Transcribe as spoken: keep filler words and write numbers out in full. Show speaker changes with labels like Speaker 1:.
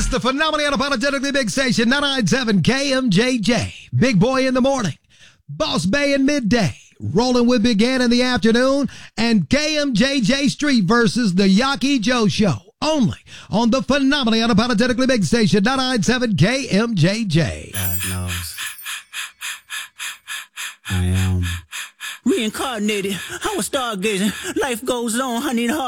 Speaker 1: the phenomenally unapologetically big station, ninety-nine point seven K M J J. Big Boy in the morning, Boss Bay in midday, Rolling with Big Ant in the afternoon, and K M J J Street versus the Yaki Joe Show. Only on the phenomenally unapologetically big station, ninety-nine point seven K M J J.
Speaker 2: God knows. I am reincarnated. I was stargazing. Life goes on. I need a